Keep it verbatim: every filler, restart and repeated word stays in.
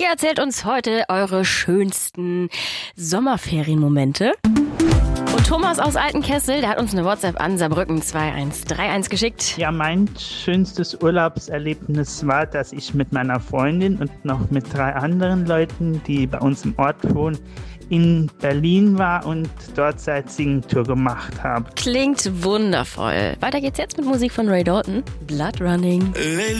Ihr erzählt uns heute eure schönsten Sommerferienmomente. Und Thomas aus Altenkessel, der hat uns eine WhatsApp an Saarbrücken zwei eins drei eins geschickt. Ja, mein schönstes Urlaubserlebnis war, dass ich mit meiner Freundin und noch mit drei anderen Leuten, die bei uns im Ort wohnen, in Berlin war und dort Sightseeing-Tour gemacht habe. Klingt wundervoll. Weiter geht's jetzt mit Musik von Ray Dalton. Blood Running.